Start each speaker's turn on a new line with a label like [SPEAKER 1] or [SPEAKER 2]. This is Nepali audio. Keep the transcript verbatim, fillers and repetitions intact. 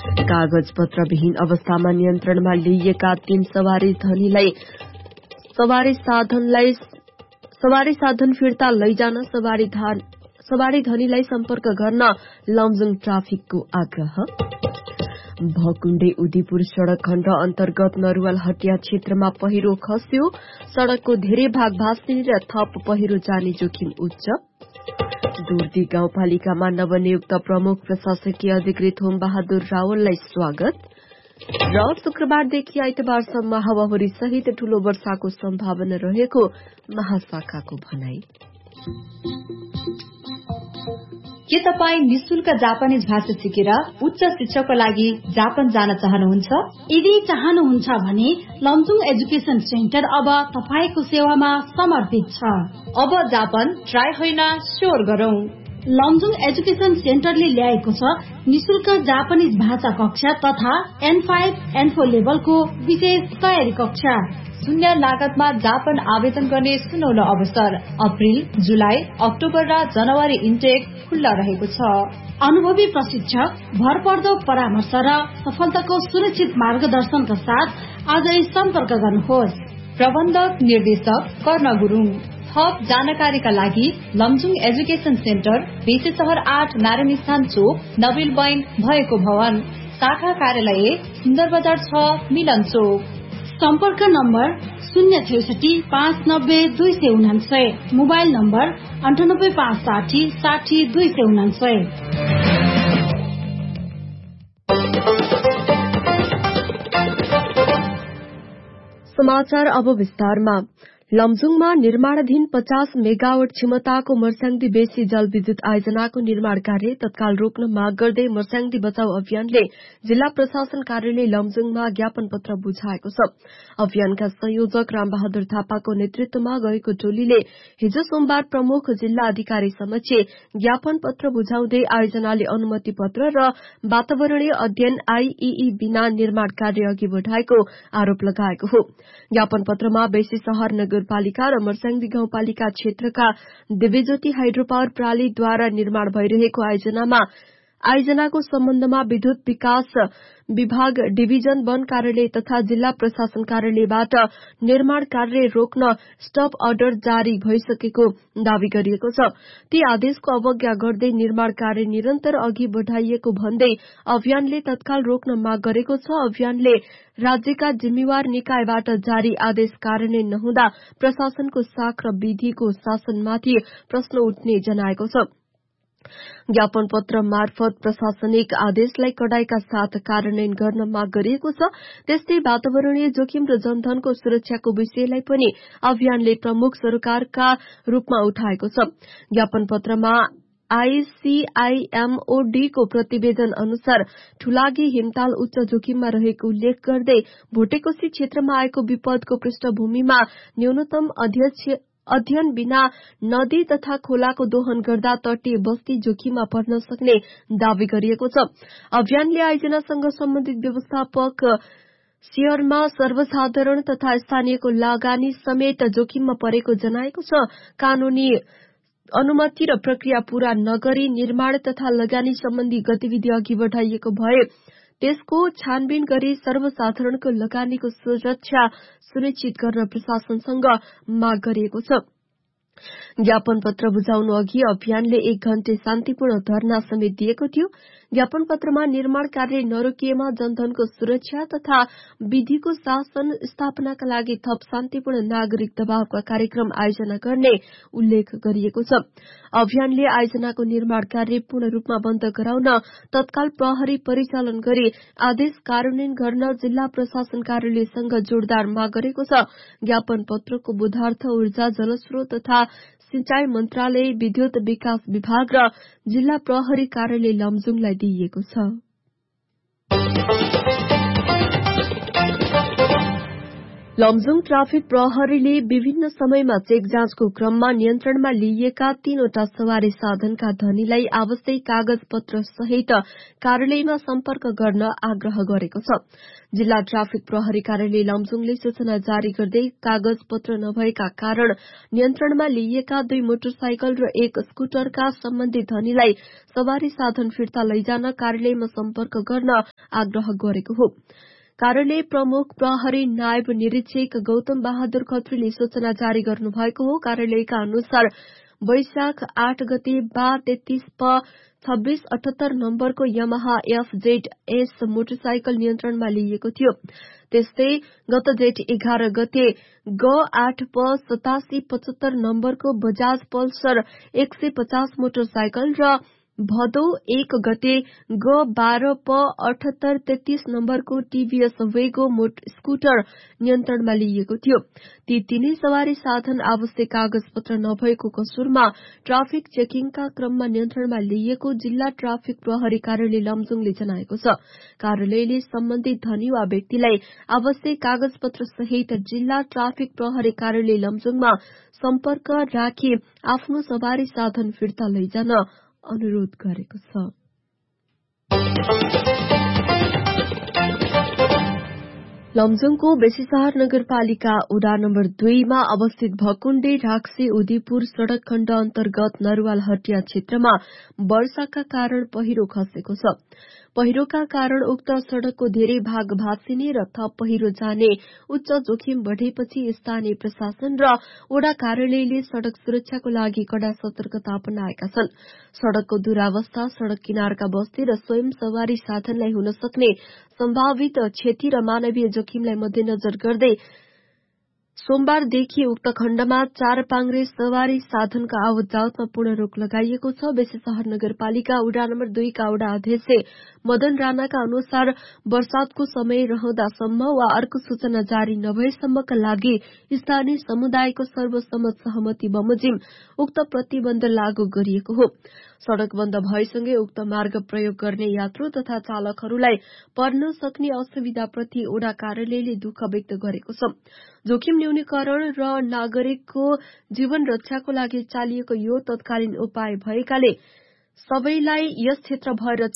[SPEAKER 1] कागज पत्रविहीन अवस्थामा नियन्त्रणमा लिइएका तीन सवारी धनीलाई सवारी साधनलाई सवारी साधन फिर्ता लैजान सवारी सवारी धनीलाई सम्पर्क गर्न लमजुङ ट्राफिकको आग्रह। भकुण्डे उदयपुर सड़क खण्ड अन्तर्गत नरुवाल हटिया क्षेत्रमा पहिरो खस्यो, सड़कको धेरै भाग भास्ने र थप पहिरो जाने जोखिम उच्च। दुर्दी गाउँपालिकामा नवनियुक्त प्रमुख प्रशासकीय अधिकृत होम बहादुर रावललाई स्वागत। र शुक्रबारदेखि आइतबारसम्म हावाहुरी सहित ठूलो वर्षाको सम्भावना रहेको महाशाखाको भनाई।
[SPEAKER 2] के तपाईँ निशुल्क जापानिज भाषा सिकेर उच्च शिक्षाको लागि जापान जान चाहनुहुन्छ?
[SPEAKER 3] यदि चाहनुहुन्छ भने लमजुङ एजुकेशन सेन्टर अब तपाईको सेवामा समर्पित छ।
[SPEAKER 2] अब जापान ट्राई होइन स्योर गरौं।
[SPEAKER 3] लमजुङ एजुकेशन सेन्टरले ल्याएको छ निशुल्क जापानिज भाषा कक्षा तथा एन फाइभ एन फोर लेभलको विशेष तयारी कक्षा।
[SPEAKER 2] शून्य लागतमा जापान आवेदन गर्ने सुनौलो अवसर। अप्रिल, जुलाई, अक्टोबर र जनवरी इन्टेक खुल्ला रहेको छ।
[SPEAKER 3] अनुभवी प्रशिक्षक, भरपर्दो परामर्श र सफलताको सुनिश्चित मार्गदर्शनका साथ आजै सम्पर्क गर्नुहोस्।
[SPEAKER 2] प्रबन्धक निर्देशक कर्ण गुरुङ। थप जानकारीका लागि लमजुङ एजुकेशन सेन्टर बेसी शहर आठ नारायण स्थान चोक नबिल बैन भएको भवन, शाखा कार्यालय सुन्दर बजार छ मिलन चोक।
[SPEAKER 3] सम्पर्क नम्बर शून्य छैसठी पाँच नब्बे दुई सय उनान्सय, मोबाइल नम्बर अन्ठानब्बे पाँच साठी साठी दुई सय उनान्सय।
[SPEAKER 1] समाचार अब विस्तारमा। लमजुङमा निर्माणाधीन पचास मेगावाट क्षमताको मर्स्याङदी बेसी जलविद्युत आयोजनाको निर्माण कार्य तत्काल रोक्न माग गर्दै मर्स्याङदी बचाउ अभियानले जिल्ला प्रशासन कार्यालय लमजुङमा ज्ञापन पत्र बुझाएको छ। अभियानका संयोजक रामबहादुर थापाको नेतृत्वमा गएको टोलीले हिजो सोमबार प्रमुख जिल्ला अधिकारी समक्ष ज्ञापन पत्र बुझाउँदै आयोजनाले अनुमति पत्र र वातावरणीय अध्ययन आईईई बिना निर्माण कार्य अघि बढ़ाएको आरोप लगाएको हो। ज्ञापन पत्रमा बेसी शहर नगरपालिका र मर्स्याङदी गाउँपालिका क्षेत्रका दिव्यज्योति हाइड्रो पावर प्रणालीद्वारा निर्माण भइरहेको आयोजनामा आयोजनाको सम्बन्धमा विद्युत विकास विभाग डिभिजन वन कार्यालय तथा जिल्ला प्रशासन कार्यालयबाट निर्माण कार्य रोक्न स्टप अर्डर जारी भइसकेको दावी गरिएको छ। ती आदेशको अवज्ञा गर्दै निर्माण कार्य निरन्तर अघि बढ़ाइएको भन्दै अभियानले तत्काल रोक्न माग गरेको छ। अभियानले राज्यका जिम्मेवार निकायबाट जारी आदेश कार्यान्वयन नहुँदा प्रशासनको साख र विधिको शासनमाथि प्रश्न उठ्ने जनाएको छ। ज्ञापन पत्र मार्फत प्रशासनिक आदेशलाई कडाईका साथ कार्यान्वयन गर्न माग गरिएको छ। त्यस्तै वातावरणीय जोखिम र जनधनको सुरक्षाको विषयलाई पनि अभियानले प्रमुख सरोकारका रूपमा उठाएको छ। ज्ञापन पत्रमा आईसीआईएमओडी को प्रतिवेदन अनुसार ठुलागी हिमताल उच्च जोखिममा रहेको उल्लेख गर्दै भोटेकोशी क्षेत्रमा आएको विपदको पृष्ठभूमिमा न्यूनतम अध्ययन बिना नदी तथा खोलाको दोहन गर्दा तटीय बस्ती जोखिममा पर्न सक्ने दावी गरिएको छ। अभियानले आयोजनासँग सम्बन्धित व्यवस्थापक शेयरमा सर्वसाधारण तथा स्थानीयको लगानी समेत जोखिममा परेको जनाएको छ। कानूनी अनुमति र प्रक्रिया पूरा नगरी निर्माण तथा लगानी सम्बन्धी गतिविधि अघि बढ़ाइएको भए त्यसको छानबिन गरी सर्वसाधारणको लगानीको सुरक्षा सुनिश्चित गर्न प्रशासनसँग माग गरिएको छ। ज्ञापन पत्र बुझाउनु अघि अभियानले एक घण्टे शान्तिपूर्ण धरना समेत दिएको थियो। ज्ञापन पत्रमा निर्माण कार्य नरोकिएमा जनधनको सुरक्षा तथा विधिको शासन स्थापनाका लागि थप शान्तिपूर्ण नागरिक दबावका कार्यक्रम आयोजना गर्ने उल्लेख गरिएको छ। अभियानले आयोजनाको निर्माण कार्य पूर्ण रूपमा बन्द गराउन तत्काल प्रहरी परिचालन गरी आदेश कार्यान्वयन गर्न जिल्ला प्रशासन कार्यालयसँग जोरदार माग गरेको छ। ज्ञापन पत्रको बुधार्थ ऊर्जा जलस्रोत तथा सिंचाई मन्त्रालय, विद्युत विकास विभाग र जिल्ला प्रहरी कार्यालय लमजुङलाई दिइएको छ। लमजुङ ट्राफिक प्रहरीले विभिन्न समयमा चेक जाँचको क्रममा नियन्त्रणमा लिइएका तीनवटा सवारी साधनका धनीलाई आवश्यक कागज पत्र सहित कार्यालयमा सम्पर्क गर्न आग्रह गरेको छ। जिल्ला ट्राफिक प्रहरी कार्यालय लमजुङले सूचना जारी गर्दै कागज पत्र नभएका कारण नियन्त्रणमा लिइएका दुई मोटरसाइकल र एक स्कूटरका सम्बन्धित धनीलाई सवारी साधन फिर्ता लैजान कार्यालयमा सम्पर्क गर्न आग्रह गरेको हो। कार्यालय प्रमुख प्रहरी नायब निरीक्षक गौतम बहादुर खत्रीले सूचना जारी गर्नुभएको हो। कार्यालयका अनुसार वैशाख आठ गते बा तेत्तीस प छब्बीस अठहत्तर नम्बरको यमाहा एफजेड एस मोटरसाइकल नियन्त्रणमा लिइएको थियो। त्यस्तै गत जेठ एघार गते ग आठ प सतासी पचहत्तर नम्बरको बजाज पल्सर एक सय पचास मोटरसाइकल र भदौ एक गते ग बाह्र प अठहत्तर तेत्तीस नम्बरको टीभीएस वेगो स्कूटर नियन्त्रणमा लिइएको थियो। ती तीनै सवारी साधन आवश्यक कागज पत्र नभएको कसुरमा ट्राफिक चेकिङका क्रममा नियन्त्रणमा लिइएको जिल्ला ट्राफिक प्रहरी कार्यालय लमजुङले जनाएको छ। कार्यालयले सम्बन्धित धनी वा व्यक्तिलाई आवश्यक कागज पत्र सहित जिल्ला ट्राफिक प्रहरी कार्यालय लमजुङमा सम्पर्क राखी आफ्नो सवारी साधन फिर्ता लैजान अनुरोध गरेको छ। लमजुङको बेसीसहर नगरपालिका उडा नम्बर दुईमा अवस्थित भकुण्डे राक्से उदयपुर सड़क खण्ड अन्तर्गत नरुवाल हटिया क्षेत्रमा वर्षाका कारण पहिरो खसेको छ। पहिरोका कारण उक्त सड़कको धेरै भाग भाँसिने र थप पहिरो जाने उच्च जोखिम बढ़ेपछि स्थानीय प्रशासन र ओडा कार्यालयले सड़क सुरक्षाको लागि कड़ा सतर्कता अपनाएका छन्। सड़कको दुरावस्था, सड़क किनारका बस्ती र स्वयं सवारी साधनलाई हुन सक्ने सम्भावित क्षति र मानवीय जोखिमलाई मध्यनजर गर्दै सोमबारदेखि उक्त खण्डमा चार पाङ्ग्रे सवारी साधनका आवत जावतमा पूर्ण रोक लगाइएको छ। बेसीसहर नगरपालिका उडा नम्बर दुईका उडा अध्यक्ष मदन राणाका अनुसार वर्षातको समय रहँदासम्म वा अर्को सूचना जारी नभएसम्मका लागि स्थानीय समुदायको सर्वसम्मत सहमति बमोजिम उक्त प्रतिबन्ध लागू गरिएको हो। सड़क बन्द भएसँगै उक्त मार्ग प्रयोग गर्ने यात्रु तथा चालकहरूलाई पर्न सक्ने असुविधाप्रति ओडा कार्यालयले दुःख व्यक्त गरेको छ। जोखिम न्यूनीकरण र नागरिकको जीवन रक्षाको लागि चालिएको यो तत्कालीन उपाय भएकाले सबैलाई यस क्षेत्र भएर